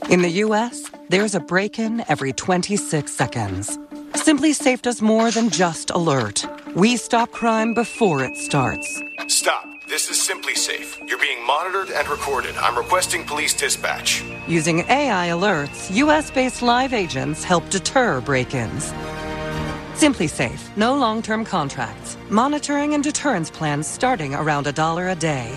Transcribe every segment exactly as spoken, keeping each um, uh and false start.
In the U S, there's a break-in every twenty-six seconds. Simply Safe does more than just alert. We stop crime before it starts. Stop. This is Simply Safe. You're being monitored and recorded. I'm requesting police dispatch. Using A I alerts, U S-based live agents help deter break-ins. Simply Safe. No long-term contracts. Monitoring and deterrence plans starting around a dollar a day.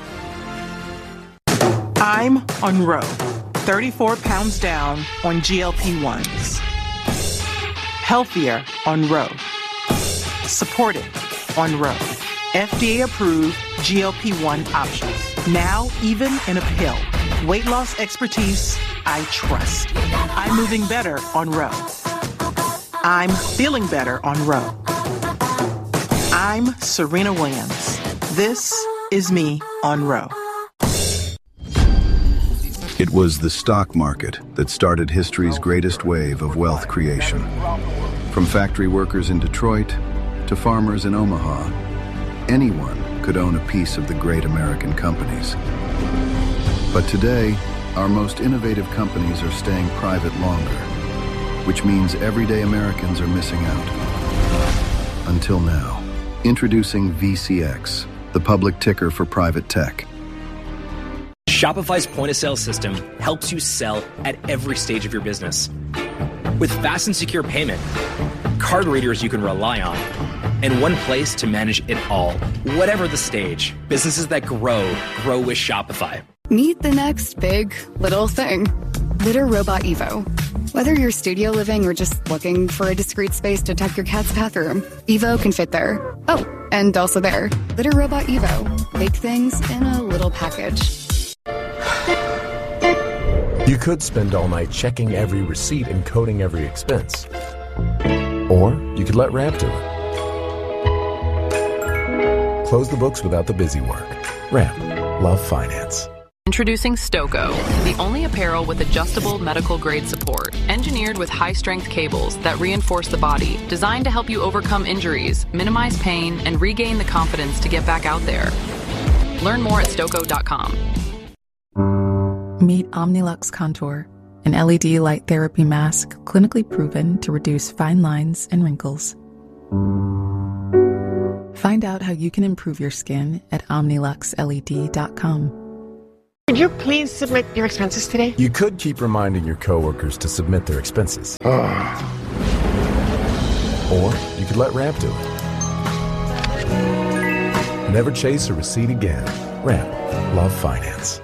I'm on Roe. thirty-four pounds down on G L P ones. Healthier on Roe. Supported on Roe. F D A-approved G L P one options. Now, even in a pill. Weight loss expertise I trust. I'm moving better on Roe. I'm feeling better on Roe. I'm Serena Williams. This is me on Roe. It was the stock market that started history's greatest wave of wealth creation. From factory workers in Detroit to farmers in Omaha, anyone could own a piece of the great American companies. But today, our most innovative companies are staying private longer, which means everyday Americans are missing out. Until now. Introducing V C X, the public ticker for private tech. Shopify's point-of-sale system helps you sell at every stage of your business. With fast and secure payment, card readers you can rely on, and one place to manage it all. Whatever the stage, businesses that grow, grow with Shopify. Meet the next big, little thing. Litter Robot Evo. Whether you're studio living or just looking for a discreet space to tuck your cat's bathroom, Evo can fit there. Oh, and also there. Litter Robot Evo. Big things in a little package. You could spend all night checking every receipt and coding every expense. Or you could let Ramp do it. Close the books without the busy work. Ramp. Love finance. Introducing Stoco, the only apparel with adjustable medical-grade support, engineered with high-strength cables that reinforce the body, designed to help you overcome injuries, minimize pain, and regain the confidence to get back out there. Learn more at stoco dot com. Meet Omnilux Contour, an L E D light therapy mask clinically proven to reduce fine lines and wrinkles. Find out how you can improve your skin at omnilux L E D dot com. Could you please submit your expenses today? You could keep reminding your coworkers to submit their expenses. Or you could let Ramp do it. Never chase a receipt again. Ramp. Love finance.